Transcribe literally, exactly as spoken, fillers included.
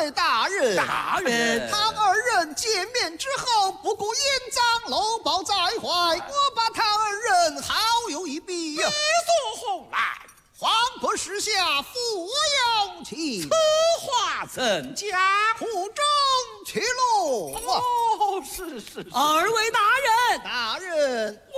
位大人， 大人， 他二人见面之后，不顾严章搂抱在怀，我把他二人好友一比， 别说红来， 黄国时下负我有情， 此话怎讲？ 苦中去路。 哦，是是是， 二位大人， 大人， 我